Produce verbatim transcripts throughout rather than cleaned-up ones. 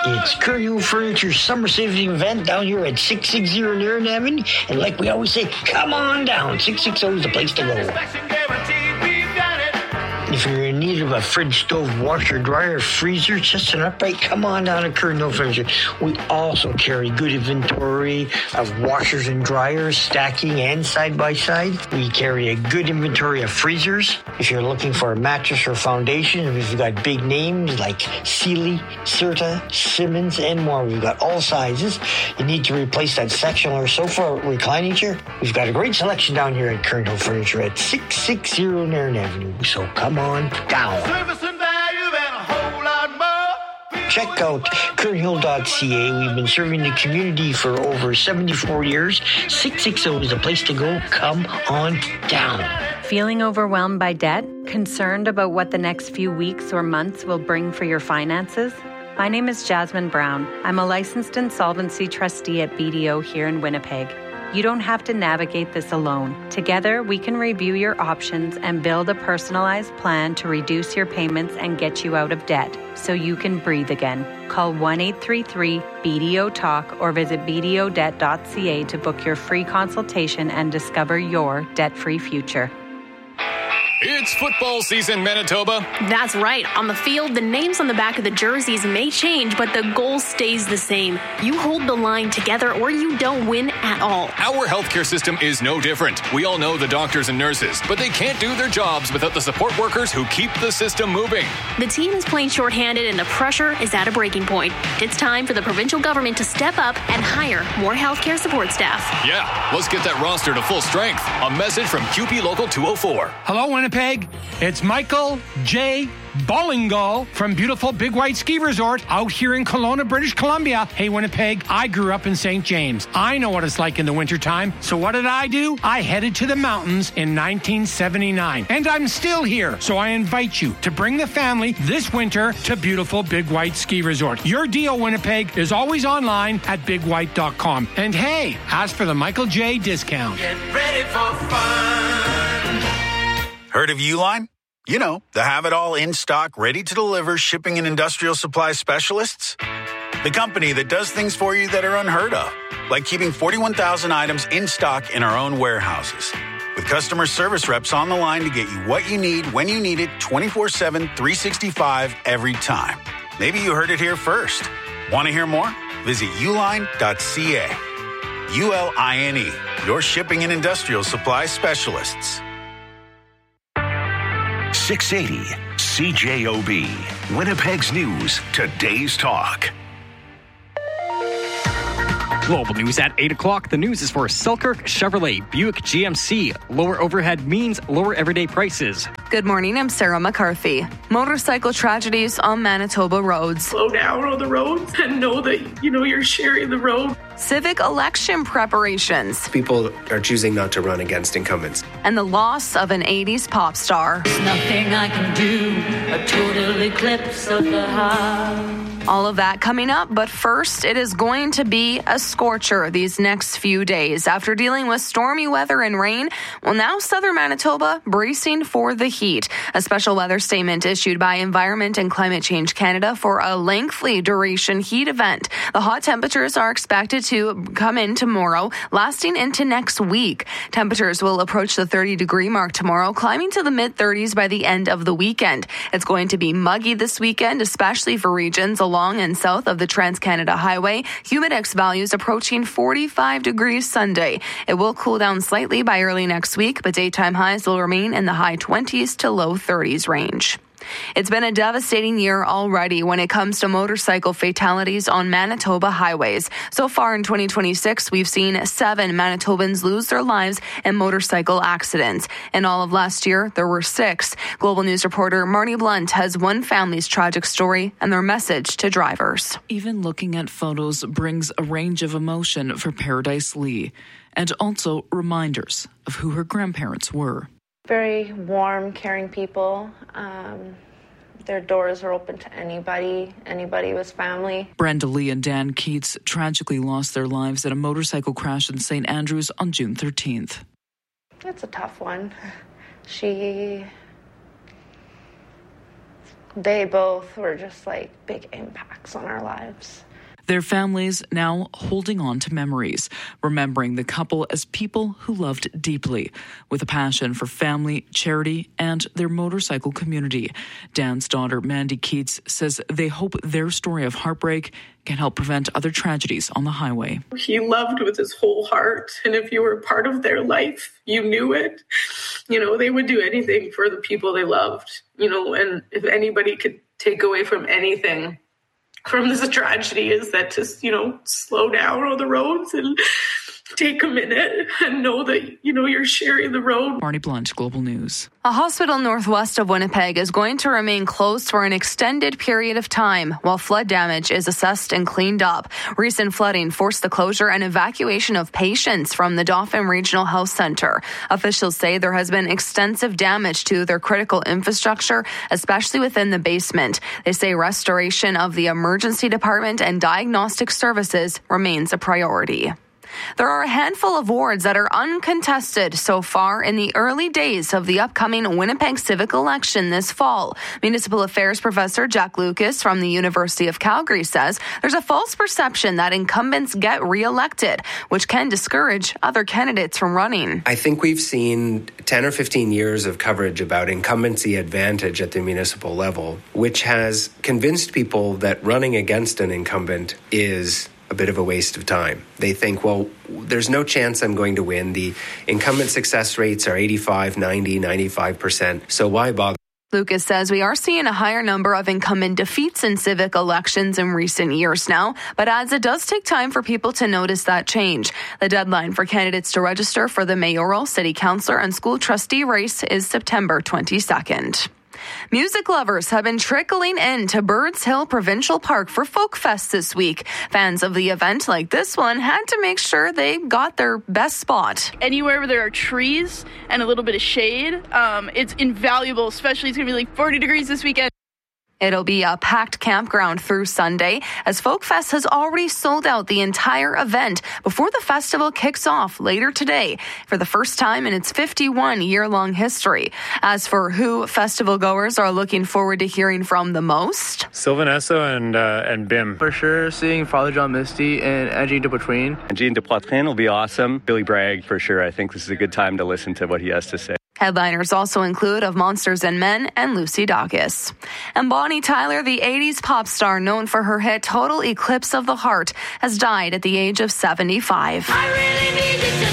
It's Curlew Furniture's summer saving event down here at six sixty Nairn Avenue. And like we always say, come on down. six sixty is the place to go. If you're in need of a fridge, stove, washer, dryer, freezer, just an upright, come on down to Curlew Furniture. We also carry good inventory of washers and dryers, stacking and side-by-side. We carry a good inventory of freezers. If you're looking for a mattress or foundation, we've got big names like Sealy, Serta, Simmons, and more. We've got all sizes. You need to replace that sectional or sofa or reclining chair. We've got a great selection down here at Curlew Furniture at six sixty Nairn Avenue. So come on down. Service and value and a whole lot more. Check out kernhill dot c a. We've been serving the community for over seventy-four years. six sixty is the place to go. Come on down. Feeling overwhelmed by debt? Concerned about what the next few weeks or months will bring for your finances? My name is Jasmine Brown. I'm a licensed insolvency trustee at B D O here in Winnipeg. You don't have to navigate this alone. Together, we can review your options and build a personalized plan to reduce your payments and get you out of debt so you can breathe again. Call one eight three three B D O talk or visit b d o debt dot c a to book your free consultation and discover your debt-free future. It's football season, Manitoba. That's right. On the field, the names on the back of the jerseys may change, but the goal stays the same. You hold the line together or you don't win at all. Our healthcare system is no different. We all know the doctors and nurses, but they can't do their jobs without the support workers who keep the system moving. The team is playing shorthanded and the pressure is at a breaking point. It's time for the provincial government to step up and hire more healthcare support staff. Yeah, let's get that roster to full strength. A message from Q P Local two oh four. Hello, Winnipeg. It's Michael J. Ballingall from beautiful Big White Ski Resort out here in Kelowna, British Columbia. Hey, Winnipeg, I grew up in Saint James. I know what it's like in the wintertime. So what did I do? I headed to the mountains in nineteen seventy-nine. And I'm still here. So I invite you to bring the family this winter to beautiful Big White Ski Resort. Your deal, Winnipeg, is always online at big white dot com. And hey, ask for the Michael J. discount. Get ready for fun. Heard of Uline? You know, the have-it-all in-stock, ready-to-deliver shipping and industrial supply specialists. The company that does things for you that are unheard of, like keeping forty-one thousand items in stock in our own warehouses. With customer service reps on the line to get you what you need when you need it twenty-four seven, three sixty-five every time. Maybe you heard it here first. Want to hear more? Visit uline dot c a. U L I N E, your shipping and industrial supply specialists. six eighty C J O B, Winnipeg's News, today's talk. Global news at eight o'clock. The news is for Selkirk, Chevrolet, Buick G M C. Lower overhead means lower everyday prices. Good morning, I'm Sarah McCarthy. Motorcycle tragedies on Manitoba roads. Slow down on the roads and know that, you know, you're sharing the road. Civic election preparations. People are choosing not to run against incumbents. And the loss of an eighties pop star. There's nothing I can do, a total eclipse of the heart. All of that coming up, but first, it is going to be a scorcher these next few days. After dealing with stormy weather and rain, well, now southern Manitoba bracing for the heat. A special weather statement issued by Environment and Climate Change Canada for a lengthy duration heat event. The hot temperatures are expected to come in tomorrow, lasting into next week. Temperatures will approach the thirty degree mark tomorrow, climbing to the mid thirties by the end of the weekend. It's going to be muggy this weekend, especially for regions along and south of the Trans-Canada Highway. Humidex values approaching forty-five degrees Sunday. It will cool down slightly by early next week, but daytime highs will remain in the high twenties to low thirties range. It's been a devastating year already when it comes to motorcycle fatalities on Manitoba highways. So far in twenty twenty-six, we've seen seven Manitobans lose their lives in motorcycle accidents. In all of last year, there were six. Global News reporter Marnie Blunt has one family's tragic story and their message to drivers. Even looking at photos brings a range of emotion for Paradise Lee, and also reminders of who her grandparents were. Very warm, caring people. Um, their doors were open to anybody. Anybody was family. Brenda Lee and Dan Keats tragically lost their lives at a motorcycle crash in Saint Andrews on June thirteenth. It's a tough one. She they both were just like big impacts on our lives. Their families now holding on to memories, remembering the couple as people who loved deeply, with a passion for family, charity, and their motorcycle community. Dan's daughter, Mandy Keats, says they hope their story of heartbreak can help prevent other tragedies on the highway. He loved with his whole heart, and if you were part of their life, you knew it. You know, they would do anything for the people they loved, you know, and if anybody could take away from anything from this tragedy is that to, you know, slow down on the roads and take a minute and know that, you know, you're sharing the road. Marnie Blunt, Global News. A hospital northwest of Winnipeg is going to remain closed for an extended period of time while flood damage is assessed and cleaned up. Recent flooding forced the closure and evacuation of patients from the Dauphin Regional Health Centre. Officials say there has been extensive damage to their critical infrastructure, especially within the basement. They say restoration of the emergency department and diagnostic services remains a priority. There are a handful of wards that are uncontested so far in the early days of the upcoming Winnipeg civic election this fall. Municipal Affairs Professor Jack Lucas from the University of Calgary says there's a false perception that incumbents get re-elected, which can discourage other candidates from running. I think we've seen ten or fifteen years of coverage about incumbency advantage at the municipal level, which has convinced people that running against an incumbent is a bit of a waste of time. They think, well, there's no chance I'm going to win. The incumbent success rates are eighty-five, ninety, ninety-five percent. So why bother? Lucas says we are seeing a higher number of incumbent defeats in civic elections in recent years now, but adds it does take time for people to notice that change. The deadline for candidates to register for the mayoral, city councillor, and school trustee race is September twenty-second. Music lovers have been trickling in to Birds Hill Provincial Park for Folk Fest this week. Fans of the event like this one had to make sure they got their best spot. Anywhere where there are trees and a little bit of shade, um, it's invaluable, especially it's going to be like forty degrees this weekend. It'll be a packed campground through Sunday, as Folk Fest has already sold out the entire event before the festival kicks off later today for the first time in its fifty-one year-long history. As for who festival goers are looking forward to hearing from the most, Sylvan Esso and uh, and Bim. For sure, seeing Father John Misty and Eugene de Poitrine. Eugene de Poitrine will be awesome. Billy Bragg, for sure. I think this is a good time to listen to what he has to say. Headliners also include Of Monsters and Men and Lucy Dacus. And Bonnie Tyler, the eighties pop star known for her hit Total Eclipse of the Heart, has died at the age of seventy-five. I really need it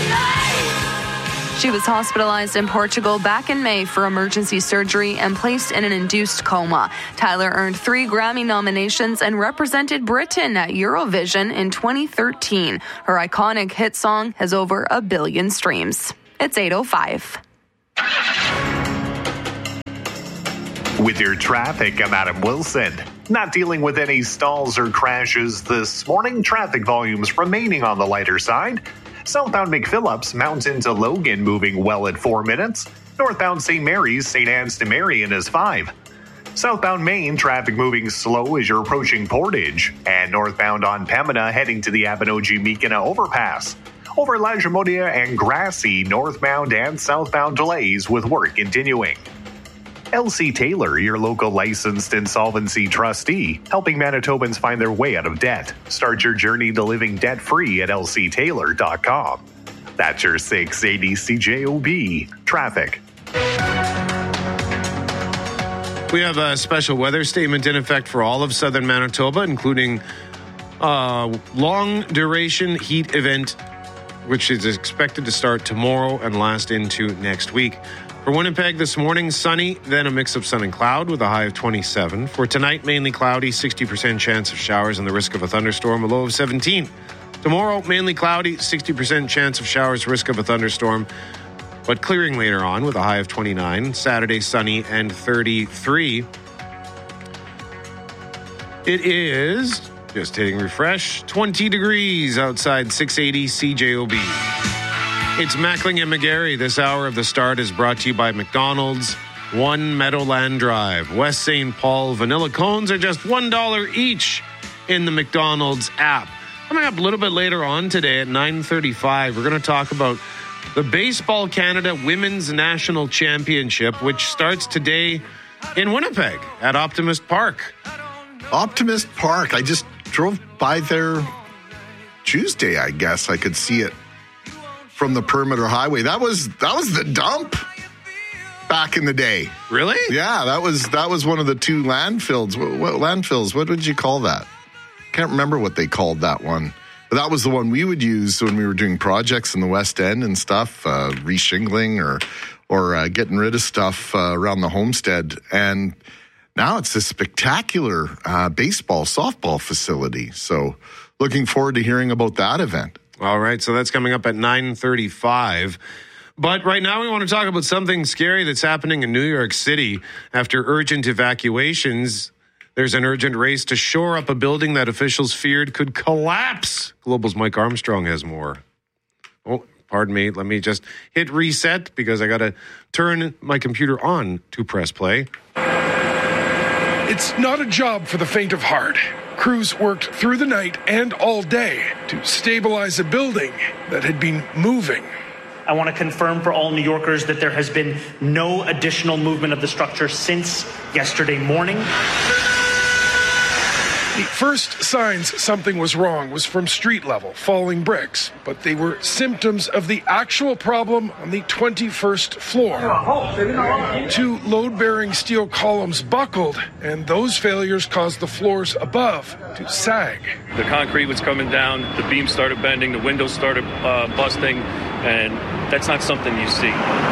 tonight. She was hospitalized in Portugal back in May for emergency surgery and placed in an induced coma. Tyler earned three Grammy nominations and represented Britain at Eurovision in twenty thirteen. Her iconic hit song has over a billion streams. It's eight oh five. With your traffic, I'm Adam Wilson. Not dealing with any stalls or crashes this morning. Traffic volumes remaining on the lighter side. Southbound McPhillips, Mountain to Logan, moving well at four minutes. Northbound Saint Mary's, Saint Anne's to Marion is five. Southbound Maine, traffic moving slow as you're approaching Portage. And northbound on Pembina, heading to the Abinogi-Meekina overpass. Over La Jamodia and Grassy, northbound and southbound delays with work continuing. L C Taylor, your local licensed insolvency trustee, helping Manitobans find their way out of debt. Start your journey to living debt-free at l c taylor dot com. That's your six eighty C J O B traffic. We have a special weather statement in effect for all of southern Manitoba, including a long-duration heat event, which is expected to start tomorrow and last into next week. For Winnipeg this morning, sunny, then a mix of sun and cloud with a high of twenty-seven. For tonight, mainly cloudy, sixty percent chance of showers and the risk of a thunderstorm, a low of seventeen. Tomorrow, mainly cloudy, sixty percent chance of showers, risk of a thunderstorm, but clearing later on with a high of twenty-nine. Saturday, sunny and thirty-three. It is, just hitting refresh, twenty degrees outside six eighty C J O B. It's Mackling and McGarry. This hour of the start is brought to you by McDonald's. One Meadowland Drive. West Saint Paul vanilla cones are just one dollar each in the McDonald's app. Coming up a little bit later on today at nine thirty-five, we're going to talk about the Baseball Canada Women's National Championship, which starts today in Winnipeg at Optimist Park. Optimist Park. I just drove by there Tuesday, I guess. I could see it from the perimeter highway. That was that was the dump back in the day. Really? Yeah, that was that was one of the two landfills. What, what landfills? What would you call that? Can't remember what they called that one. But that was the one we would use when we were doing projects in the West End and stuff, uh, re-shingling or or uh, getting rid of stuff uh, around the homestead. And now it's a spectacular uh, baseball, softball facility. So looking forward to hearing about that event. All right, so that's coming up at nine thirty-five. But right now we want to talk about something scary that's happening in New York City. After urgent evacuations, there's an urgent race to shore up a building that officials feared could collapse. Global's Mike Armstrong has more. Oh, pardon me. Let me just hit reset because I got to turn my computer on to press play. It's not a job for the faint of heart. Crews worked through the night and all day to stabilize a building that had been moving. I want to confirm for all New Yorkers that there has been no additional movement of the structure since yesterday morning. The first signs something was wrong was from street level, falling bricks, but they were symptoms of the actual problem on the twenty-first floor. Two load-bearing steel columns buckled, and those failures caused the floors above to sag. The concrete was coming down, the beams started bending, the windows started uh, busting, and that's not something you see.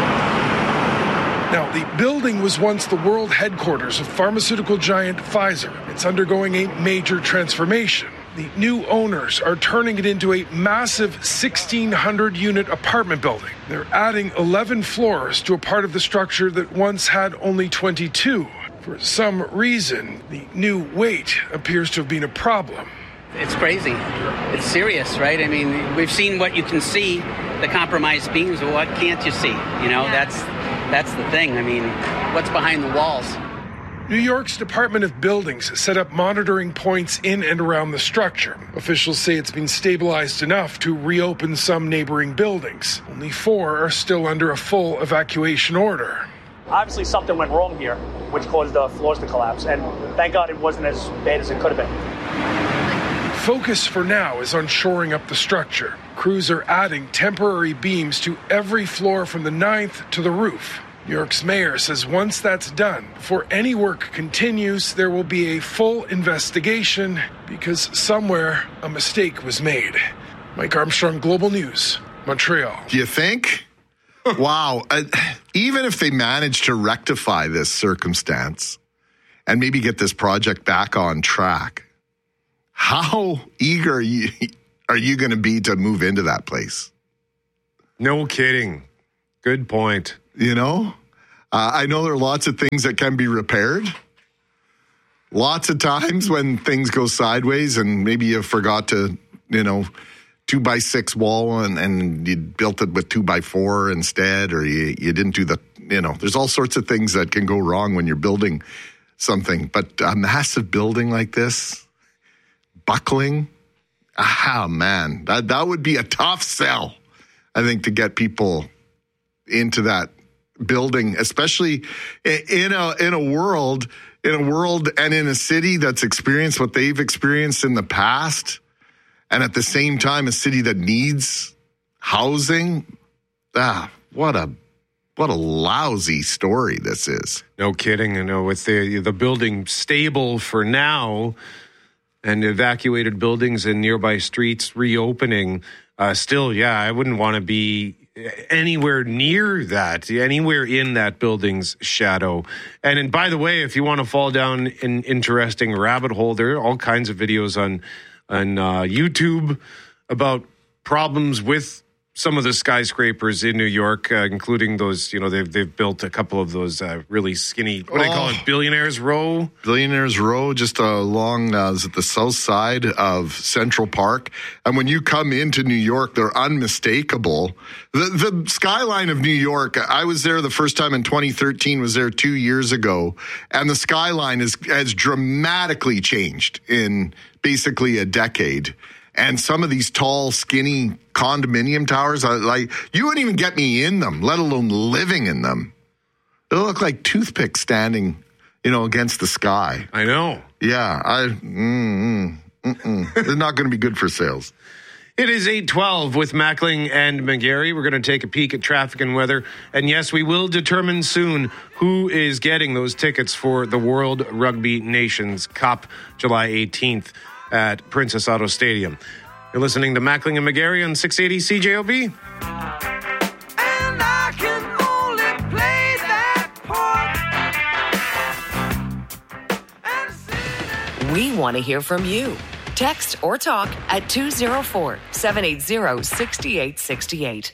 Now, the building was once the world headquarters of pharmaceutical giant Pfizer. It's undergoing a major transformation. The new owners are turning it into a massive sixteen hundred unit apartment building. They're adding eleven floors to a part of the structure that once had only twenty-two. For some reason, the new weight appears to have been a problem. It's crazy. It's serious, right? I mean, we've seen what you can see, the compromised beams, but what can't you see? You know, yeah. that's that's the thing. I mean, what's behind the walls? New York's Department of Buildings set up monitoring points in and around the structure. Officials say it's been stabilized enough to reopen some neighboring buildings. Only four are still under a full evacuation order. Obviously, something went wrong here, which caused the floors to collapse, and thank God it wasn't as bad as it could have been. Focus for now is on shoring up the structure. Crews are adding temporary beams to every floor from the ninth to the roof. New York's mayor says once that's done, before any work continues, there will be a full investigation because somewhere a mistake was made. Mike Armstrong, Global News, Montreal. Do you think? Wow. Uh, even if they manage to rectify this circumstance and maybe get this project back on track, how eager are you, are you going to be to move into that place? No kidding. Good point. You know, uh, I know there are lots of things that can be repaired. Lots of times when things go sideways and maybe you forgot to, you know, two by six wall and, and you built it with two by four instead, or you, you didn't do the, you know, there's all sorts of things that can go wrong when you're building something. But a massive building like this, buckling, ah, man, that, that would be a tough sell, I think, to get people into that building, especially in a in a world in a world and in a city that's experienced what they've experienced in the past, and at the same time a city that needs housing. Ah, what a what a lousy story this is. No kidding. You know, with the the building stable for now and evacuated buildings in nearby streets reopening, uh, still, yeah, I wouldn't want to be anywhere near that, anywhere in that building's shadow. And, and by the way, if you want to fall down an interesting rabbit hole, there are all kinds of videos on on uh, YouTube about problems with some of the skyscrapers in New York, uh, including those, you know, they've they've built a couple of those uh, really skinny, what do they call it, Billionaires Row? Billionaires Row, just along uh, the south side of Central Park. And when you come into New York, they're unmistakable. The, the skyline of New York, I was there the first time in twenty thirteen, was there two years ago, and the skyline is, has dramatically changed in basically a decade. And some of these tall, skinny condominium towers, are like, you wouldn't even get me in them, let alone living in them. They look like toothpicks standing you know, against the sky. I know. Yeah, I. Mm, mm, it's not going to be good for sales. It is eight twelve with Mackling and McGarry. We're going to take a peek at traffic and weather. And yes, we will determine soon who is getting those tickets for the World Rugby Nations Cup, July eighteenth at Princess Auto Stadium. You're listening to Mackling and McGarry on six eighty C J O B. We want to hear from you. Text or talk at two oh four, seven eight zero, six eight six eight.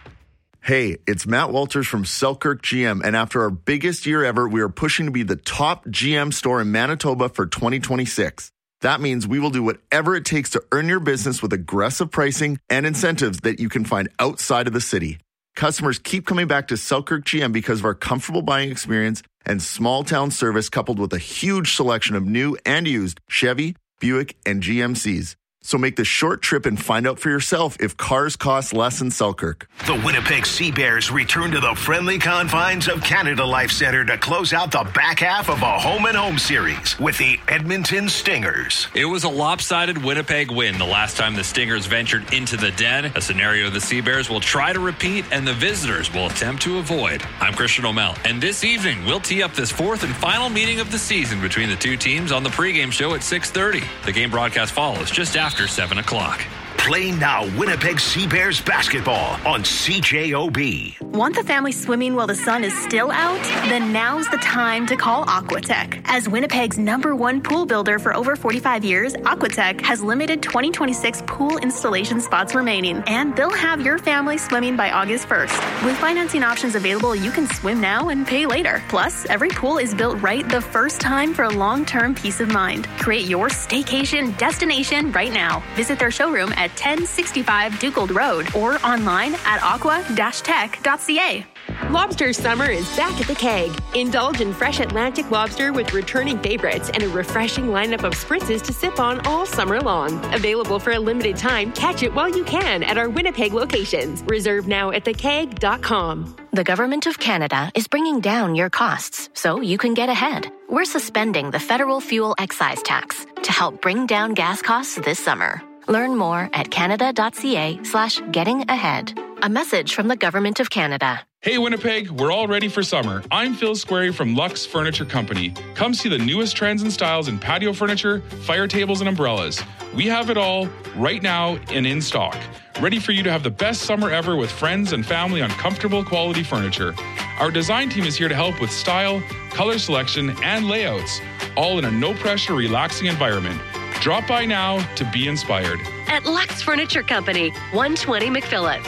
Hey, it's Matt Walters from Selkirk G M, and after our biggest year ever, we are pushing to be the top G M store in Manitoba for twenty twenty-six. That means we will do whatever it takes to earn your business with aggressive pricing and incentives that you can find outside of the city. Customers keep coming back to Selkirk G M because of our comfortable buying experience and small town service, coupled with a huge selection of new and used Chevy, Buick, and G M Cs. So make the short trip and find out for yourself if cars cost less in Selkirk. The Winnipeg Sea Bears return to the friendly confines of Canada Life Centre to close out the back half of a home and home series with the Edmonton Stingers. It was a lopsided Winnipeg win the last time the Stingers ventured into the Den, a scenario the Sea Bears will try to repeat and the visitors will attempt to avoid. I'm Christian O'Mell, and this evening we'll tee up this fourth and final meeting of the season between the two teams on the pregame show at six thirty. The game broadcast follows just after after seven o'clock. Play now Winnipeg Sea Bears basketball on C J O B. Want the family swimming while the sun is still out? Then now's the time to call Aquatech. As Winnipeg's number one pool builder for over forty-five years, Aquatech has limited twenty twenty-six pool installation spots remaining, and they'll have your family swimming by August first. With financing options available, you can swim now and pay later. Plus, every pool is built right the first time for long-term peace of mind. Create your staycation destination right now. Visit their showroom at ten sixty-five Dugold Road or online at aqua dash tech dot c a. Lobster summer is back at the Keg. Indulge in fresh Atlantic lobster with returning favorites and a refreshing lineup of spritzes to sip on all summer long. Available for a limited time, catch it while you can at our Winnipeg locations. Reserve now at the keg dot com. The Government of Canada is bringing down your costs so you can get ahead. We're suspending the federal fuel excise tax to help bring down gas costs this summer. Learn more at canada dot c a slash getting ahead. A message from the Government of Canada. Hey Winnipeg, we're all ready for summer. I'm Phil Squarey from Lux Furniture Company. Come see the newest trends and styles in patio furniture, fire tables, and umbrellas. We have it all right now and in stock. Ready for you to have the best summer ever with friends and family on comfortable quality furniture. Our design team is here to help with style, color selection, and layouts, all in a no-pressure, relaxing environment. Drop by now to be inspired. At Lux Furniture Company, one twenty McPhillips.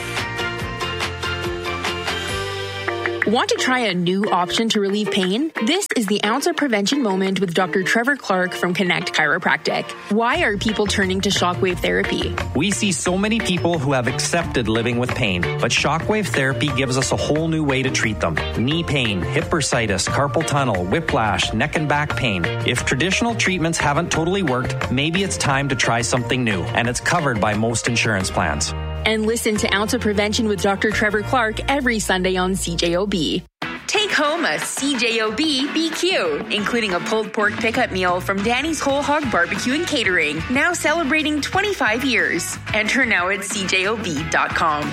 Want to try a new option to relieve pain? This is the Ounce of Prevention Moment with Doctor Trevor Clark from Connect Chiropractic. Why are people turning to shockwave therapy? We see so many people who have accepted living with pain, but shockwave therapy gives us a whole new way to treat them. Knee pain, hip bursitis, carpal tunnel, whiplash, neck and back pain. If traditional treatments haven't totally worked, maybe it's time to try something new, and it's covered by most insurance plans. And listen to Ounce of Prevention with Doctor Trevor Clark every Sunday on C J O B. Take home a C J O B B Q, including a pulled pork pickup meal from Danny's Whole Hog Barbecue and Catering, now celebrating twenty-five years. Enter now at c j o b dot com.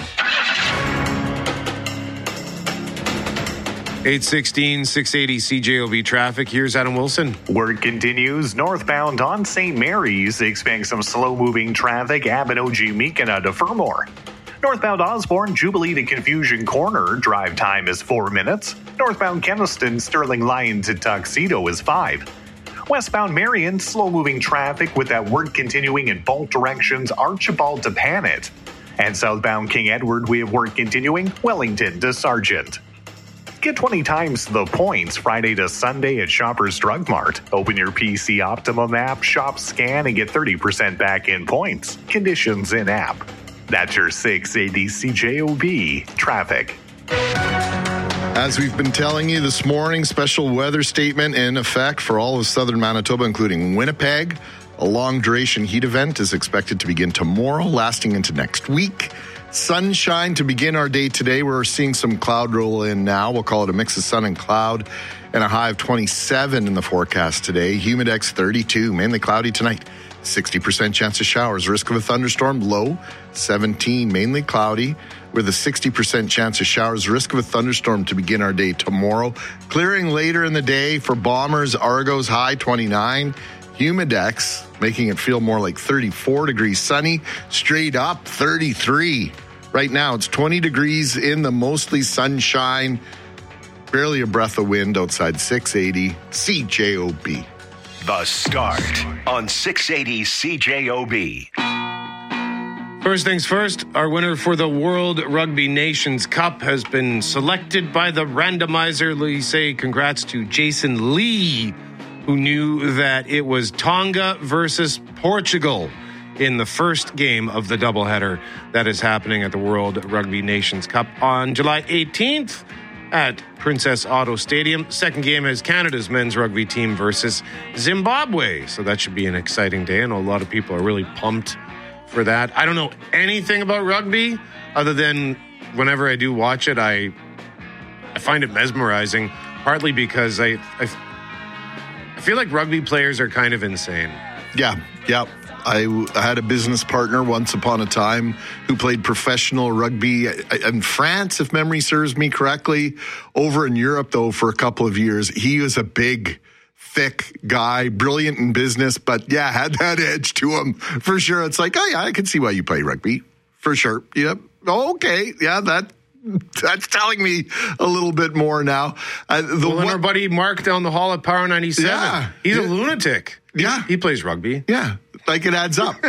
eight sixteen, six eighty C J O B traffic. Here's Adam Wilson. Work continues northbound on Saint Mary's. Expect some slow-moving traffic. Abinogi Meekina to Fermor. Northbound Osborne, Jubilee to Confusion Corner. Drive time is four minutes. Northbound Keniston, Sterling Lion to Tuxedo is five. Westbound Marion, slow-moving traffic with that work continuing in both directions. Archibald to Panet. And southbound King Edward, we have work continuing. Wellington to Sargent. Get twenty times the points Friday to Sunday at Shoppers Drug Mart. Open your P C Optimum app, shop, scan, and get thirty percent back in points. Conditions in app. That's your six eighty C J O B traffic. As we've been telling you this morning, special weather statement in effect for all of southern Manitoba, including Winnipeg. A long-duration heat event is expected to begin tomorrow, lasting into next week. Sunshine to begin our day today. We're seeing some cloud roll in now. We'll call it a mix of sun and cloud, and a high of twenty-seven in the forecast today. Humidex thirty-two, mainly cloudy tonight. sixty percent chance of showers. Risk of a thunderstorm, low. seventeen, mainly cloudy with a sixty percent chance of showers. Risk of a thunderstorm to begin our day tomorrow. Clearing later in the day for Bombers, Argos, high twenty-nine. Humidex, making it feel more like thirty-four degrees. Sunny, straight up thirty-three. Right now, it's twenty degrees in the mostly sunshine. Barely a breath of wind outside six eighty C J O B. The Start on six eighty C J O B. First things first, our winner for the World Rugby Nations Cup has been selected by the randomizer. We say congrats to Jason Lee, who knew that it was Tonga versus Portugal in the first game of the doubleheader that is happening at the World Rugby Nations Cup on July eighteenth at Princess Auto Stadium. Second game is Canada's men's rugby team versus Zimbabwe. So that should be an exciting day. I know a lot of people are really pumped for that. I don't know anything about rugby other than whenever I do watch it, I I find it mesmerizing, partly because I, I I feel like rugby players are kind of insane. Yeah, yeah. I, I had a business partner once upon a time who played professional rugby in France, if memory serves me correctly. Over in Europe, though, for a couple of years. He was a big, thick guy, brilliant in business, but yeah, had that edge to him for sure. It's like, oh yeah, I can see why you play rugby for sure. Yep. Okay. Yeah, that that's telling me a little bit more now. Uh, the well, one, our buddy Mark down the hall at Power ninety-seven, yeah, he's yeah. a lunatic. Yeah. He, he plays rugby. Yeah. Like it adds up.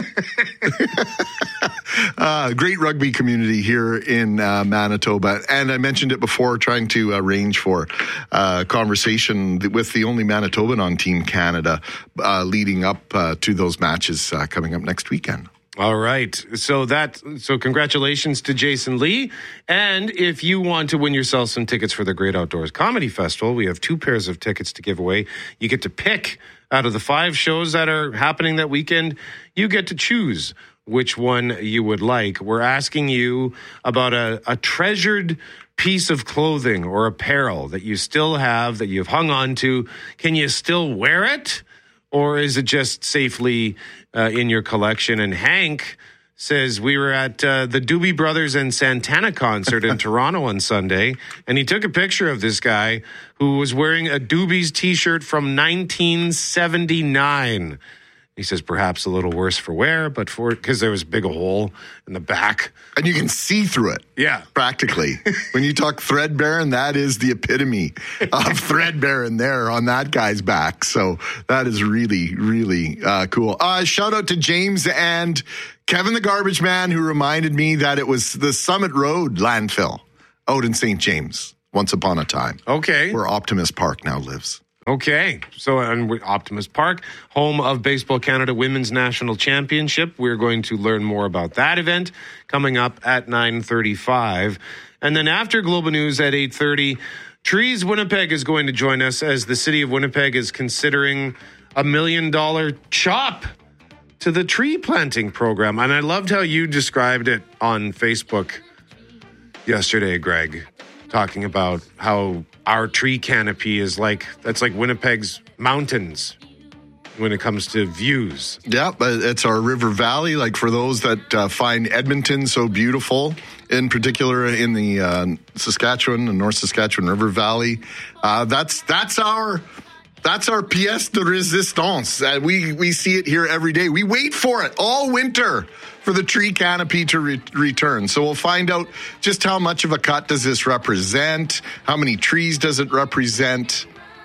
uh, great rugby community here in uh, Manitoba. And I mentioned it before, trying to arrange for a uh, conversation with the only Manitoban on Team Canada uh, leading up uh, to those matches uh, coming up next weekend. All right. So that so congratulations to Jason Lee. And if you want to win yourself some tickets for the Great Outdoors Comedy Festival, we have two pairs of tickets to give away. You get to pick out of the five shows that are happening that weekend. You get to choose which one you would like. We're asking you about a, a treasured piece of clothing or apparel that you still have, that you've hung on to. Can you still wear it? Or is it just safely uh, in your collection? And Hank says we were at uh, the Doobie Brothers and Santana concert in Toronto on Sunday, and he took a picture of this guy who was wearing a Doobies t-shirt from nineteen seventy-nine. He says perhaps a little worse for wear, but for because there was a big hole in the back. And you can see through it. Yeah. Practically. When you talk Threadbare, that is the epitome of Threadbare there on that guy's back. So that is really, really uh, cool. Uh, shout out to James and Kevin the Garbage Man, who reminded me that it was the Summit Road landfill out in Saint James once upon a time. Okay. Where Optimus Park now lives. Okay, so and Optimus Park, home of Baseball Canada Women's National Championship. We're going to learn more about that event coming up at nine thirty-five. And then after Global News at eight thirty, Trees Winnipeg is going to join us as the city of Winnipeg is considering a million dollar chop to the tree planting program. And I loved how you described it on Facebook yesterday, Greg, talking about how our tree canopy is like, that's like Winnipeg's mountains when it comes to views. Yeah, it's our river valley. Like for those that uh, find Edmonton so beautiful, in particular in the uh, Saskatchewan and North Saskatchewan River Valley, uh, that's that's our that's our pièce de résistance. Uh, we we see it here every day. We wait for it all winter for the tree canopy to re- return. So we'll find out just how much of a cut does this represent, how many trees does it represent.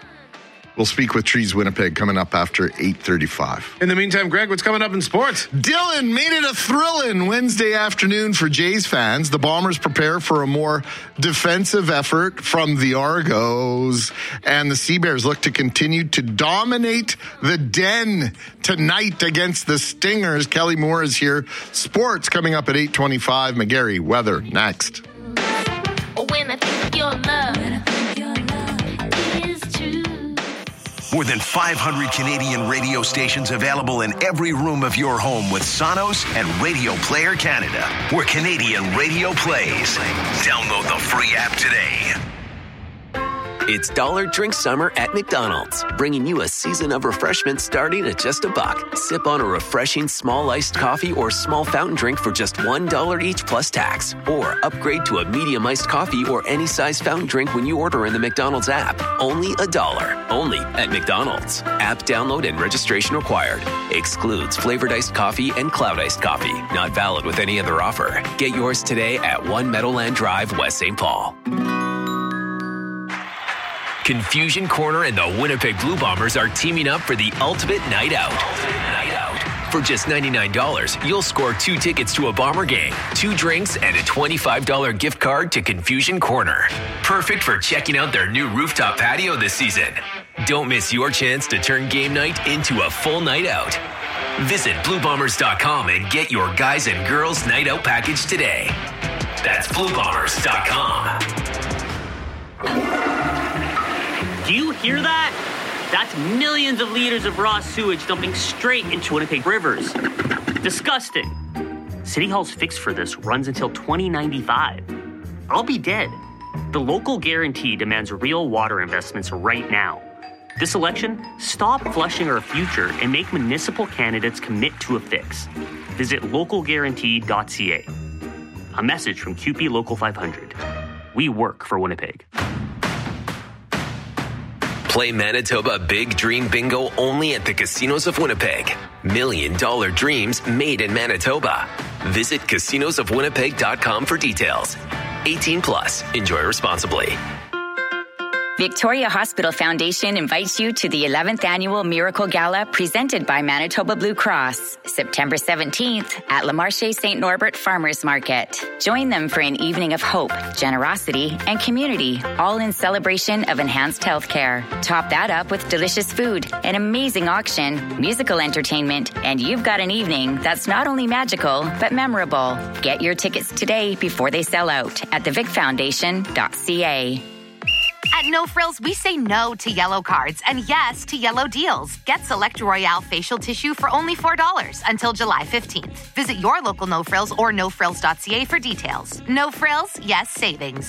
We'll speak with Trees Winnipeg coming up after eight thirty-five. In the meantime, Greg, what's coming up in sports? Dylan made it a thrilling Wednesday afternoon for Jays fans. The Bombers prepare for a more defensive effort from the Argos, and the Seabears look to continue to dominate the Den tonight against the Stingers. Kelly Moore is here. Sports coming up at eight twenty-five. McGarry, weather next. When I think your love is true. More than five hundred Canadian radio stations available in every room of your home with Sonos and Radio Player Canada, where Canadian radio plays. Download the free app today. It's Dollar Drink Summer at McDonald's, bringing you a season of refreshment starting at just a buck. Sip on a refreshing small iced coffee or small fountain drink for just one dollar each plus tax. Or upgrade to a medium iced coffee or any size fountain drink when you order in the McDonald's app. Only a dollar. Only at McDonald's. App download and registration required. Excludes flavored iced coffee and cloud iced coffee. Not valid with any other offer. Get yours today at One Meadowland Drive, West Saint Paul. Confusion Corner and the Winnipeg Blue Bombers are teaming up for the ultimate night out. Ultimate night out. For just ninety-nine dollars, you'll score two tickets to a Bomber game, two drinks, and a twenty-five dollars gift card to Confusion Corner. Perfect for checking out their new rooftop patio this season. Don't miss your chance to turn game night into a full night out. Visit blue bombers dot com and get your guys and girls night out package today. That's blue bombers dot com. Do you hear that? That's millions of liters of raw sewage dumping straight into Winnipeg rivers. Disgusting. City Hall's fix for this runs until twenty ninety-five. I'll be dead. The local guarantee demands real water investments right now. This election, stop flushing our future and make municipal candidates commit to a fix. Visit local guarantee dot c a. A message from Q P Local five hundred. We work for Winnipeg. Play Manitoba Big Dream Bingo only at the casinos of Winnipeg. Million dollar dreams made in Manitoba. Visit casinos of winnipeg dot com for details. eighteen plus. Enjoy responsibly. Victoria Hospital Foundation invites you to the eleventh Annual Miracle Gala presented by Manitoba Blue Cross, September seventeenth at Le Marché Saint Norbert Farmers Market. Join them for an evening of hope, generosity, and community, all in celebration of enhanced healthcare. Top that up with delicious food, an amazing auction, musical entertainment, and you've got an evening that's not only magical, but memorable. Get your tickets today before they sell out at the vic foundation dot c a. At No Frills, we say no to yellow cards and yes to yellow deals. Get Select Royale facial tissue for only four dollars until July fifteenth. Visit your local No Frills or no frills dot c a for details. No Frills, yes savings.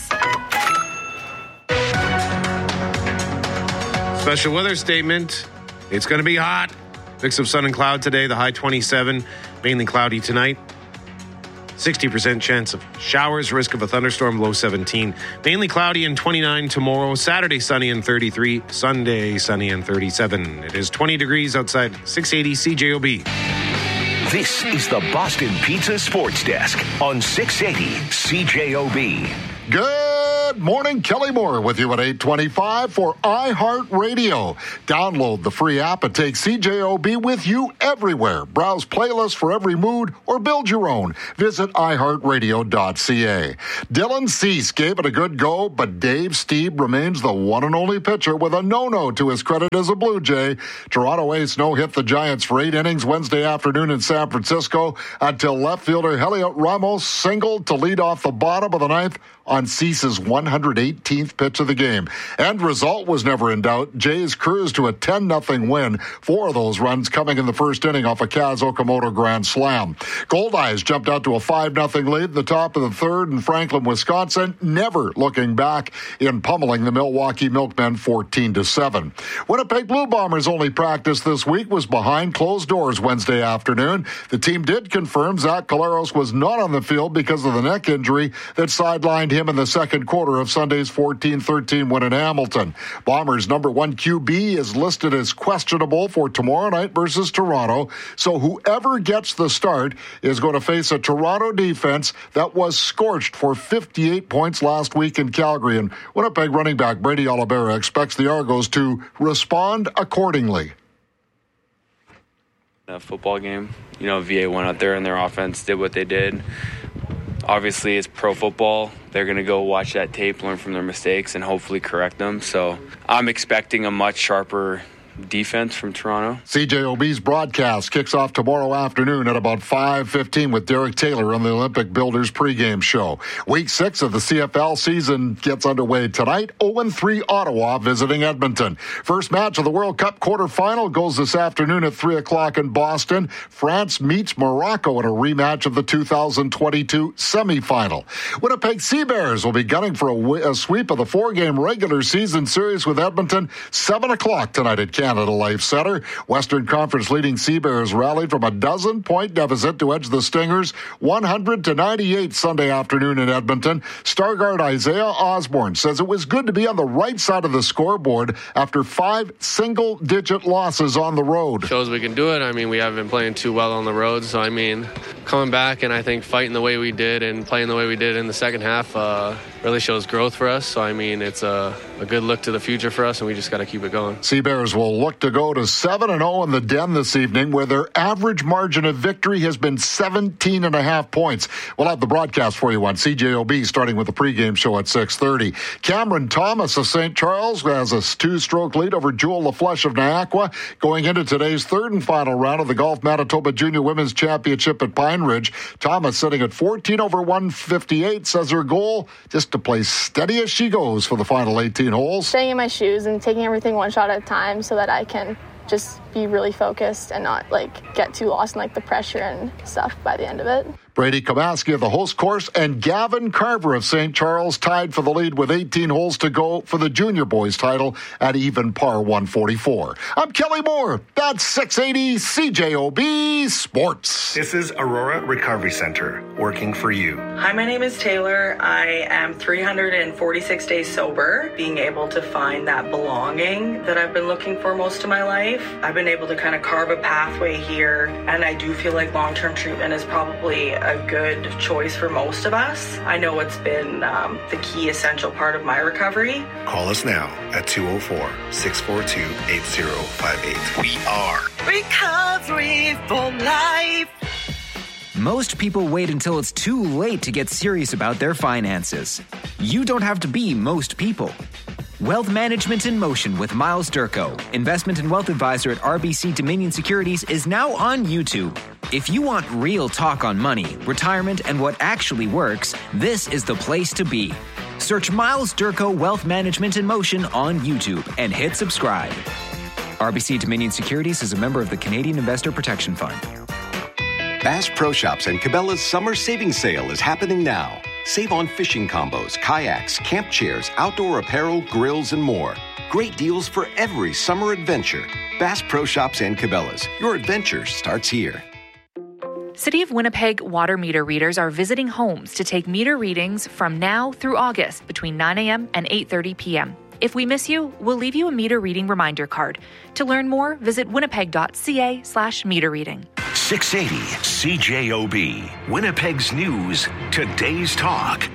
Special weather statement. It's going to be hot. Mix of sun and cloud today. The high twenty-seven. Mainly cloudy tonight. sixty percent chance of showers, risk of a thunderstorm, low seventeen. Mainly cloudy and twenty-nine tomorrow. Saturday, sunny and thirty-three. Sunday, sunny and thirty-seven. It is twenty degrees outside six eighty C J O B. This is the Boston Pizza Sports Desk on six eighty C J O B. Good morning, Kelly Moore with you at eight twenty-five for iHeartRadio. Download the free app and take C J O B with you everywhere. Browse playlists for every mood or build your own. Visit i heart radio dot c a. Dylan Cease gave it a good go, but Dave Stieb remains the one and only pitcher with a no-no to his credit as a Blue Jay. Toronto Ace no-hit the Giants for eight innings Wednesday afternoon in San Francisco until left fielder Heliot Ramos singled to lead off the bottom of the ninth on Cease's one hundred eighteenth pitch of the game. End result was never in doubt. Jays cruised to a ten nothing win. Four of those runs coming in the first inning off a Kaz Okamoto grand slam. Goldeyes jumped out to a five nothing lead at the top of the third in Franklin, Wisconsin, never looking back in pummeling the Milwaukee Milkmen fourteen to seven. Winnipeg Blue Bombers' only practice this week was behind closed doors Wednesday afternoon. The team did confirm Zach Collaros was not on the field because of the neck injury that sidelined him in the second quarter of Sunday's fourteen thirteen win in Hamilton. Bombers' number one Q B is listed as questionable for tomorrow night versus Toronto, so whoever gets the start is going to face a Toronto defense that was scorched for fifty-eight points last week in Calgary, and Winnipeg running back Brady Oliveira expects the Argos to respond accordingly. A football game, you know, V A went out there and their offense did what they did. Obviously, it's pro football. They're going to go watch that tape, learn from their mistakes, and hopefully correct them. So I'm expecting a much sharper defense from Toronto. C J O B's broadcast kicks off tomorrow afternoon at about five fifteen with Derek Taylor on the Olympic Builders pregame show. Week six of the C F L season gets underway tonight. oh and three Ottawa visiting Edmonton. First match of the World Cup quarterfinal goes this afternoon at three o'clock in Boston. France meets Morocco in a rematch of the two thousand twenty-two semifinal. Winnipeg Sea Bears will be gunning for a, w- a sweep of the four-game regular season series with Edmonton, seven o'clock tonight at Canada Life Center. Western Conference leading Sea Bears rallied from a dozen-point deficit to edge the Stingers one hundred to ninety-eight Sunday afternoon in Edmonton. Stargard Isaiah Osborne says it was good to be on the right side of the scoreboard after five single-digit losses on the road. Shows we can do it. I mean, we haven't been playing too well on the road, so I mean, coming back and I think fighting the way we did and playing the way we did in the second half uh, really shows growth for us. So I mean, it's a, a good look to the future for us, and we just got to keep it going. Sea Bears will look to go to seven and oh in the Den this evening, where their average margin of victory has been seventeen and a half points. We'll have the broadcast for you on C J O B, starting with the pregame show at six thirty. Cameron Thomas of Saint Charles has a two-stroke lead over Jewel LaFlèche of Niagara going into today's third and final round of the Golf Manitoba Junior Women's Championship at Pine Ridge. Thomas sitting at fourteen over one fifty-eight, says her goal just to play steady as she goes for the final eighteen holes. Staying in my shoes and taking everything one shot at a time so that I can just be really focused and not like get too lost in like the pressure and stuff by the end of it. Brady Kamaski of the host course and Gavin Carver of Saint Charles tied for the lead with eighteen holes to go for the junior boys title at even par one forty-four. I'm Kelly Moore. That's six eighty C J O B Sports. This is Aurora Recovery Center, working for you. Hi, my name is Taylor. I am three hundred forty-six days sober, being able to find that belonging that I've been looking for most of my life. I've been able to kind of carve a pathway here, and I do feel like long-term treatment is probably a good choice for most of us. I know it's been um, the key essential part of my recovery. Call us now at two oh four, six four two, eight oh five eight. We are Recovery for Life. Most people wait until it's too late to get serious about their finances. You don't have to be most people. Wealth Management in Motion with Miles Durko, investment and wealth advisor at R B C Dominion Securities, is now on YouTube. If you want real talk on money, retirement, and what actually works, this is the place to be. Search Miles Durko Wealth Management in Motion on YouTube and hit subscribe. R B C Dominion Securities is a member of the Canadian Investor Protection Fund. Bass Pro Shops and Cabela's summer savings sale is happening now. Save on fishing combos, kayaks, camp chairs, outdoor apparel, grills, and more. Great deals for every summer adventure. Bass Pro Shops and Cabela's. Your adventure starts here. City of Winnipeg water meter readers are visiting homes to take meter readings from now through August between nine a.m. and eight thirty p.m. If we miss you, we'll leave you a meter reading reminder card. To learn more, visit winnipeg.ca slash meter reading. six eighty C J O B, Winnipeg's news, today's talk.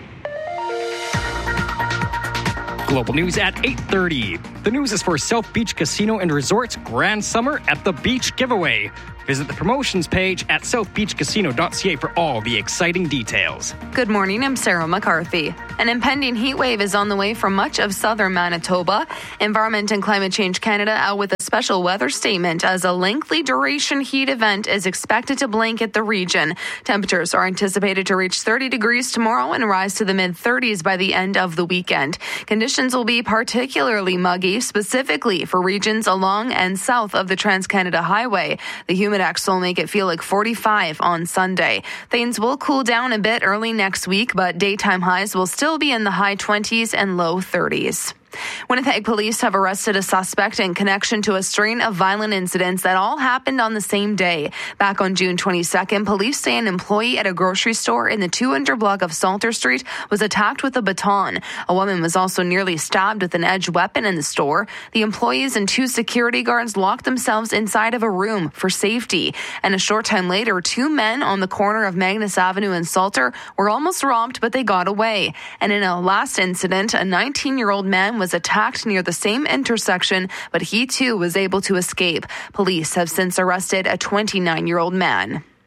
Global news at eight thirty. The news is for South Beach Casino and Resort's Grand Summer at the Beach giveaway. Visit the promotions page at south beach casino dot c a for all the exciting details. Good morning, I'm Sarah McCarthy. An impending heat wave is on the way for much of southern Manitoba. Environment and Climate Change Canada out with a special weather statement as a lengthy duration heat event is expected to blanket the region. Temperatures are anticipated to reach thirty degrees tomorrow and rise to the mid-thirties by the end of the weekend. Conditions will be particularly muggy, specifically for regions along and south of the Trans-Canada Highway. The Humidex will make it feel like forty-five on Sunday. Things will cool down a bit early next week, but daytime highs will still be in the high twenties and low thirties. Winnipeg police have arrested a suspect in connection to a string of violent incidents that all happened on the same day. Back on June twenty-second, police say an employee at a grocery store in the two hundred block of Salter Street was attacked with a baton. A woman was also nearly stabbed with an edged weapon in the store. The employees and two security guards locked themselves inside of a room for safety. And a short time later, two men on the corner of Magnus Avenue and Salter were almost robbed, but they got away. And in a last incident, a nineteen-year-old man was attacked near the same intersection, but he too was able to escape. Police have since arrested a twenty-nine-year-old man.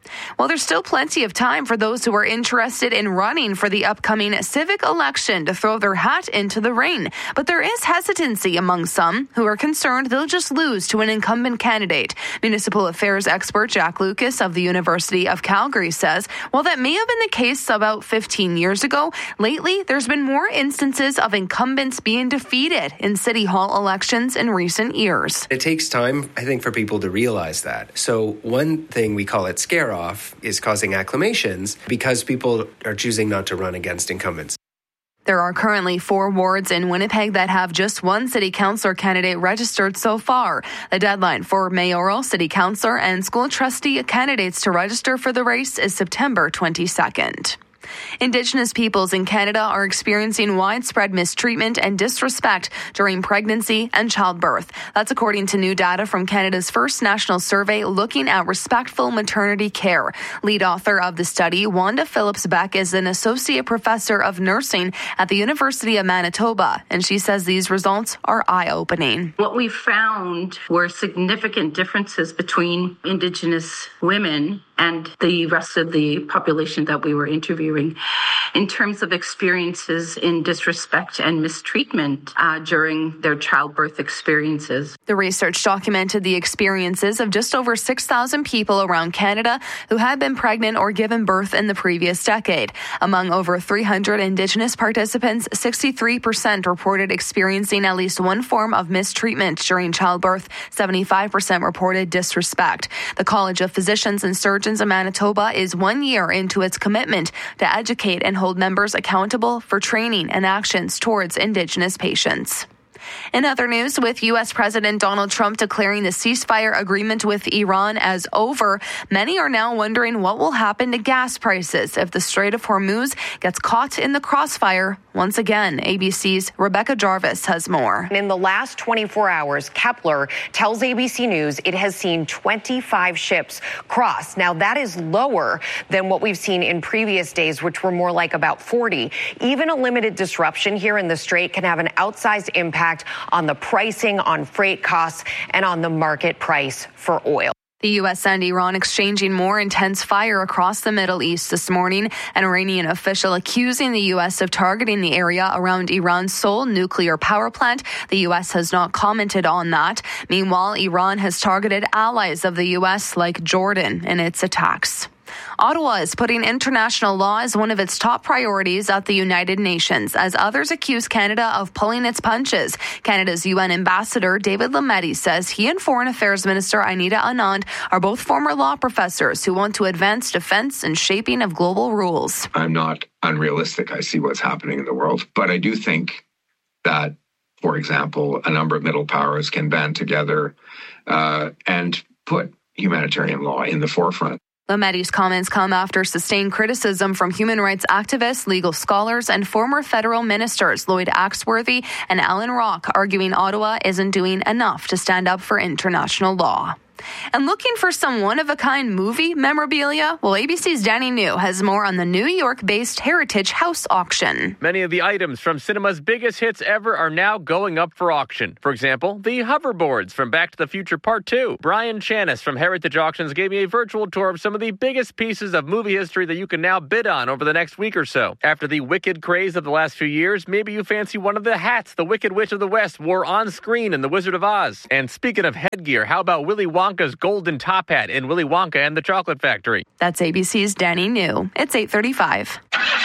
Well, there's still plenty of time for those who are interested in running for the upcoming civic election to throw their hat into the ring. But there is hesitancy among some who are concerned they'll just lose to an incumbent candidate. Municipal affairs expert Jack Lucas of the University of Calgary says, while that may have been the case about fifteen years ago, lately there's been more instances of incumbents being defeated in city hall elections in recent years. It takes time, I think, for people to realize that. So one thing, we call it scare off, is causing acclamations because people are choosing not to run against incumbents. There are currently four wards in Winnipeg that have just one city councillor candidate registered so far. The deadline for mayoral, city councillor, and school trustee candidates to register for the race is September twenty-second. Indigenous peoples in Canada are experiencing widespread mistreatment and disrespect during pregnancy and childbirth. That's according to new data from Canada's first national survey looking at respectful maternity care. Lead author of the study, Wanda Phillips-Beck, is an associate professor of nursing at the University of Manitoba, and she says these results are eye-opening. What we found were significant differences between Indigenous women and the rest of the population that we were interviewing in terms of experiences in disrespect and mistreatment uh, during their childbirth experiences. The research documented the experiences of just over six thousand people around Canada who had been pregnant or given birth in the previous decade. Among over three hundred Indigenous participants, sixty-three percent reported experiencing at least one form of mistreatment during childbirth. seventy-five percent reported disrespect. The College of Physicians and Surgeons of Manitoba is one year into its commitment to educate and hold members accountable for training and actions towards Indigenous patients. In other news, with U S President Donald Trump declaring the ceasefire agreement with Iran as over, many are now wondering what will happen to gas prices if the Strait of Hormuz gets caught in the crossfire once again. A B C's Rebecca Jarvis has more. In the last twenty-four hours, Kepler tells A B C News it has seen twenty-five ships cross. Now, that is lower than what we've seen in previous days, which were more like about forty. Even a limited disruption here in the Strait can have an outsized impact on the pricing, on freight costs, and on the market price for oil. The U S and Iran exchanging more intense fire across the Middle East this morning. An Iranian official accusing the U S of targeting the area around Iran's Seoul nuclear power plant. The U S has not commented on that. Meanwhile, Iran has targeted allies of the U S like Jordan in its attacks. Ottawa is putting international law as one of its top priorities at the United Nations, as others accuse Canada of pulling its punches. Canada's U N ambassador, David Lametti, says he and Foreign Affairs Minister Anita Anand are both former law professors who want to advance defense and shaping of global rules. I'm not unrealistic. I see what's happening in the world. But I do think that, for example, a number of middle powers can band together uh, and put humanitarian law in the forefront. Lametti's comments come after sustained criticism from human rights activists, legal scholars, and former federal ministers Lloyd Axworthy and Alan Rock, arguing Ottawa isn't doing enough to stand up for international law. And looking for some one-of-a-kind movie memorabilia? Well, A B C's Danny New has more on the New York-based Heritage House auction. Many of the items from cinema's biggest hits ever are now going up for auction. For example, the hoverboards from Back to the Future Part two. Brian Chanis from Heritage Auctions gave me a virtual tour of some of the biggest pieces of movie history that you can now bid on over the next week or so. After the Wicked craze of the last few years, maybe you fancy one of the hats the Wicked Witch of the West wore on screen in The Wizard of Oz. And speaking of headgear, how about Willy Wonka Wonka's golden top hat in Willy Wonka and the Chocolate Factory. That's A B C's Danny New. It's eight thirty-five.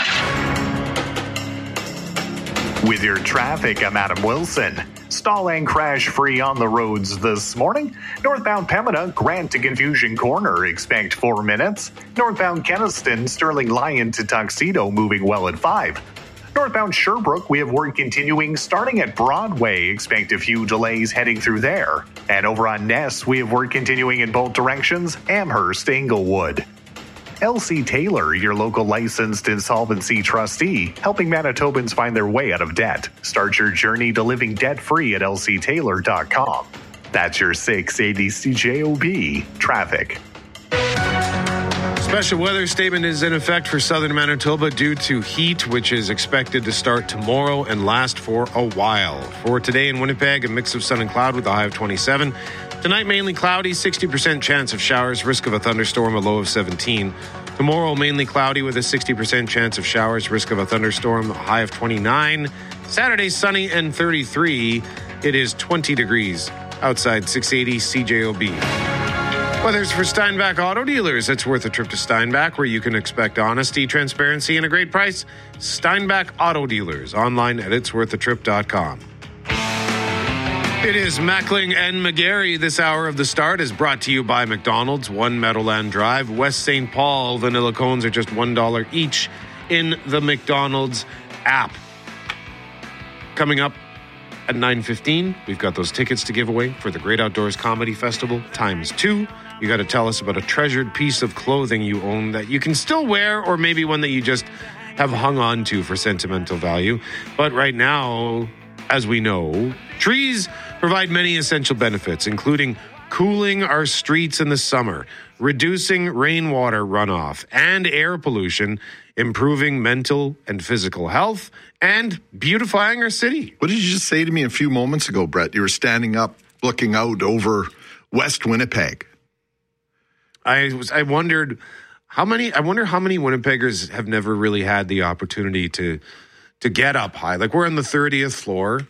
With your traffic, I'm Adam Wilson. Stall and crash free on the roads this morning. Northbound Pembina, Grant to Confusion Corner, expect four minutes. Northbound Keniston, Sterling Lion to Tuxedo, moving well at five. Northbound Sherbrooke, we have work continuing starting at Broadway. Expect a few delays heading through there. And over on Ness, we have work continuing in both directions, Amherst, Englewood. L C Taylor, your local licensed insolvency trustee, helping Manitobans find their way out of debt. Start your journey to living debt-free at L C Taylor dot com. That's your six eighty C J O B traffic. Special weather statement is in effect for southern Manitoba due to heat, which is expected to start tomorrow and last for a while. For today in Winnipeg, a mix of sun and cloud with a high of twenty-seven. Tonight, mainly cloudy, sixty percent chance of showers, risk of a thunderstorm, a low of seventeen. Tomorrow, mainly cloudy with a sixty percent chance of showers, risk of a thunderstorm, a high of twenty-nine. Saturday, sunny and thirty-three. It is twenty degrees outside six eighty C J O B. Weather's for Steinbach Auto Dealers. It's worth a trip to Steinbach, where you can expect honesty, transparency, and a great price. Steinbach Auto Dealers, online at its worth a trip dot com. It is Mackling and McGarry. This hour of the start is brought to you by McDonald's, one Meadowland Drive, West Saint Paul. Vanilla cones are just one dollar each in the McDonald's app. Coming up at nine fifteen, we've got those tickets to give away for the Great Outdoors Comedy Festival times two. You got to tell us about a treasured piece of clothing you own that you can still wear, or maybe one that you just have hung on to for sentimental value. But right now, as we know, trees provide many essential benefits, including cooling our streets in the summer, reducing rainwater runoff and air pollution, improving mental and physical health, and beautifying our city. What did you just say to me a few moments ago, Brett? You were standing up, looking out over West Winnipeg. I was. I wondered how many. I wonder how many Winnipeggers have never really had the opportunity to to get up high. Like, we're on the thirtieth floor,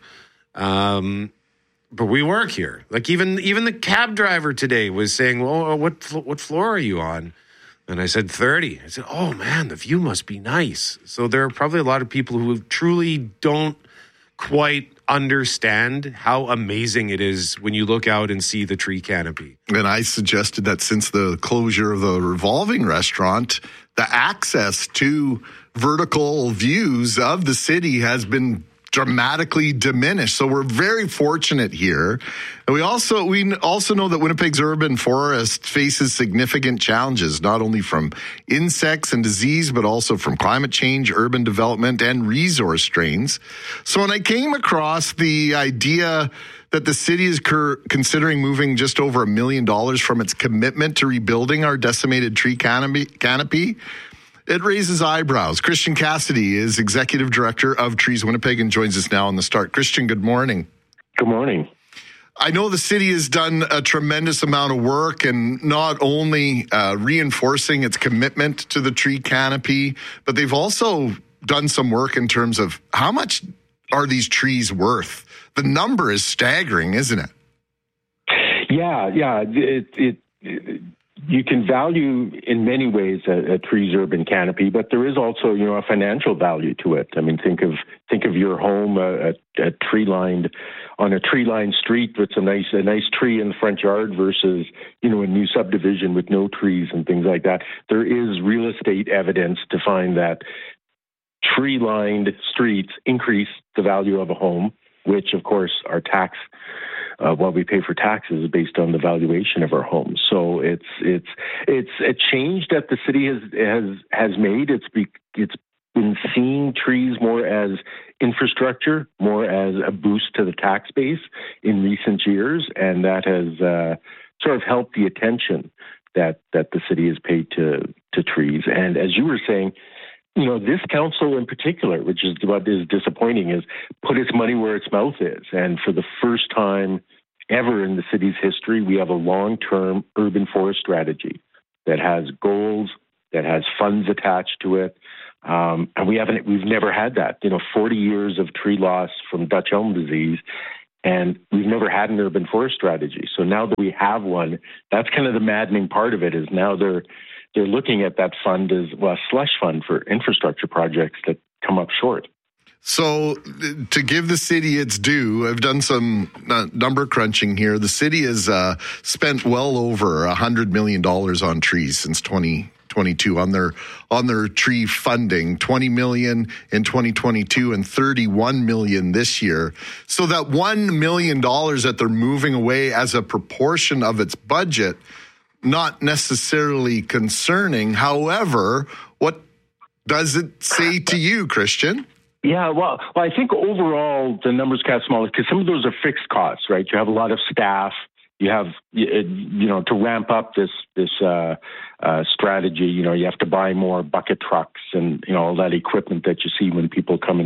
um, but we work here. Like, even even the cab driver today was saying, "Well, what what floor are you on?" And I said thirty. I said, "Oh man, the view must be nice." So there are probably a lot of people who truly don't quite understand how amazing it is when you look out and see the tree canopy. And I suggested that since the closure of the revolving restaurant, the access to vertical views of the city has been dramatically diminished. So we're very fortunate here. And we also we also know that Winnipeg's urban forest faces significant challenges, not only from insects and disease, but also from climate change, urban development, and resource strains. So when I came across the idea that the city is cur- considering moving just over a million dollars from its commitment to rebuilding our decimated tree canopy, canopy it raises eyebrows. Christian Cassidy is Executive Director of Trees Winnipeg and joins us now on the start. Christian, good morning. Good morning. I know the city has done a tremendous amount of work and not only uh, reinforcing its commitment to the tree canopy, but they've also done some work in terms of how much are these trees worth? The number is staggering, isn't it? Yeah, yeah. It, it, it You can value in many ways a, a tree's urban canopy, but there is also, you know, a financial value to it. I mean, think of think of your home, a, a tree lined on a tree lined street with a nice a nice tree in the front yard versus, you know, a new subdivision with no trees and things like that. There is real estate evidence to find that tree lined streets increase the value of a home, which of course our tax. Uh, what we pay for taxes is based on the valuation of our homes. So it's it's it's a change that the city has has has made. It's be, it's been seeing trees more as infrastructure, more as a boost to the tax base in recent years, and that has uh, sort of helped the attention that that the city has paid to to trees. And as you were saying, you know, this council in particular, which is what is disappointing, is put its money where its mouth is. And for the first time ever in the city's history, we have a long-term urban forest strategy that has goals, that has funds attached to it. Um, and we haven't, we've never had that. You know, forty years of tree loss from Dutch elm disease, and we've never had an urban forest strategy. So now that we have one, that's kind of the maddening part of it, is now they're They're looking at that fund as, well, a slush fund for infrastructure projects that come up short. So to give the city its due, I've done some uh, number crunching here. The city has uh, spent well over one hundred million dollars on trees since twenty twenty-two on their on their tree funding, twenty million dollars in twenty twenty-two and thirty-one million dollars this year. So that one million dollars that they're moving away as a proportion of its budget, not necessarily concerning. However, what does it say to you, Christian? Yeah, well, well, I think overall the numbers got smaller because some of those are fixed costs, right? You have a lot of staff. You have, you know, to ramp up this this uh, uh, strategy. You know, you have to buy more bucket trucks and, you know, all that equipment that you see when people come and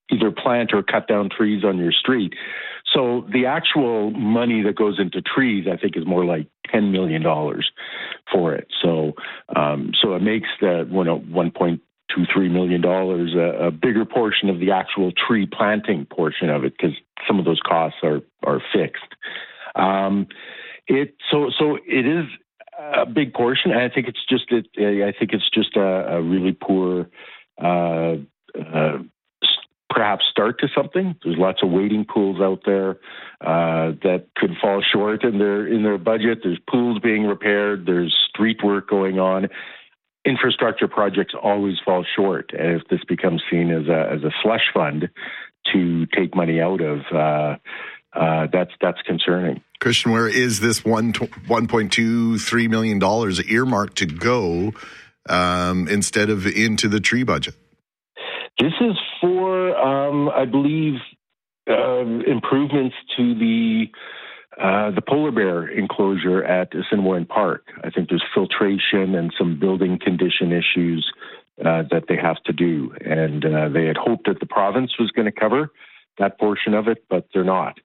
either plant or cut down trees on your street. So the actual money that goes into trees, I think, is more like ten million dollars for it. So um, so it makes the you know, one point two three million dollars a, a bigger portion of the actual tree planting portion of it, because some of those costs are are fixed. Um, it so so it is a big portion, and I think it's just it, I think it's just a, a really poor. Uh, uh, perhaps start to something. There's lots of waiting pools out there uh, that could fall short in their in their budget. There's pools being repaired. There's street work going on. Infrastructure projects always fall short, and if this becomes seen as a as a slush fund to take money out of, uh, uh, that's that's concerning. Christian, where is this one one point two three million dollars earmarked to go um, instead of into the tree budget? This is for, um, I believe, uh, improvements to the uh, the polar bear enclosure at Assiniboine Park. I think there's filtration and some building condition issues uh, that they have to do. And uh, they had hoped that the province was going to cover that portion of it, but they're not.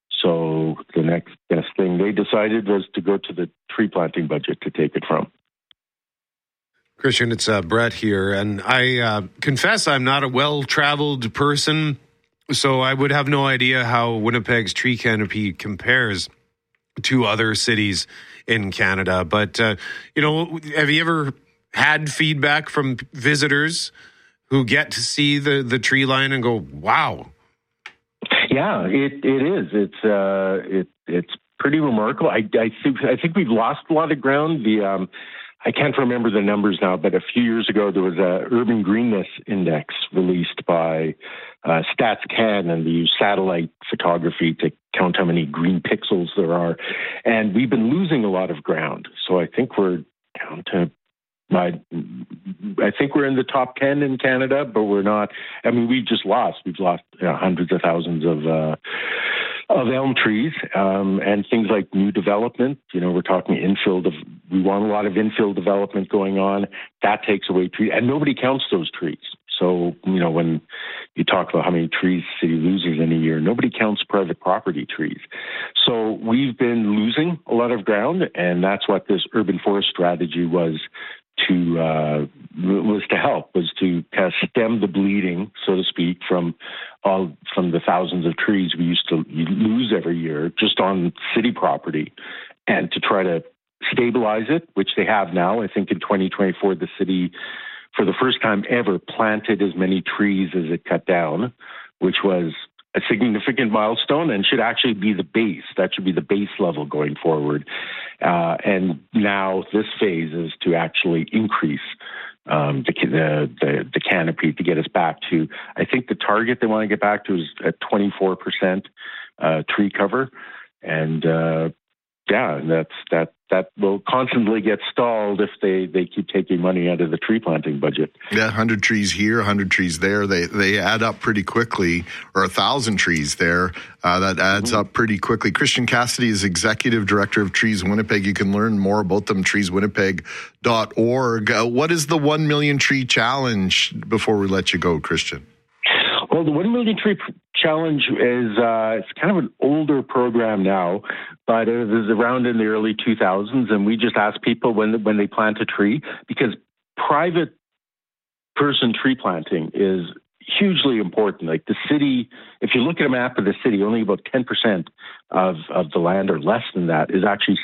So the next best thing they decided was to go to the tree planting budget to take it from. Christian, it's uh, Brett here, and I uh, confess I'm not a well-traveled person, so I would have no idea how Winnipeg's tree canopy compares to other cities in Canada. But, uh, you know, have you ever had feedback from visitors who get to see the, the tree line and go, wow? Yeah, it, it is. It's uh, it, it's pretty remarkable. I, I, think, I think we've lost a lot of ground. The um, I can't remember the numbers now, but a few years ago, there was a urban greenness index released by uh, StatsCan, and they use satellite photography to count how many green pixels there are. And we've been losing a lot of ground. So I think we're down to, I, I think we're in the top ten in Canada, but we're not. I mean, we just lost. We've lost you know, hundreds of thousands of uh, of elm trees um, and things like new development. You know, we're talking infill. De- we want a lot of infill development going on. That takes away trees, and nobody counts those trees. So, you know, when you talk about how many trees the city loses in a year, nobody counts private property trees. So we've been losing a lot of ground, and that's what this urban forest strategy was to uh, was to help, was to kind of stem the bleeding, so to speak, from all from the thousands of trees we used to lose every year just on city property, and to try to stabilize it, which they have now. I think in twenty twenty-four, the city, for the first time ever, planted as many trees as it cut down, which was a significant milestone and should actually be the base. That should be the base level going forward. Uh, and now this phase is to actually increase um, the, the, the the canopy to get us back to, I think the target they want to get back to is at twenty-four percent uh, tree cover. And uh, yeah, that's that that will constantly get stalled if they, they keep taking money out of the tree planting budget. Yeah, one hundred trees here, one hundred trees there. They they add up pretty quickly, or one thousand trees there. Uh, that adds mm-hmm. up pretty quickly. Christian Cassidy is Executive Director of Trees Winnipeg. You can learn more about them, trees winnipeg dot org. Uh, what is the one million Tree Challenge before we let you go, Christian? Well, the one million Tree Challenge is uh, it's kind of an older program now, but it was around in the early two thousands, and we just asked people when when they plant a tree, because private person tree planting is hugely important. Like the city, if you look at a map of the city, only about ten percent of, of the land or less than that is actually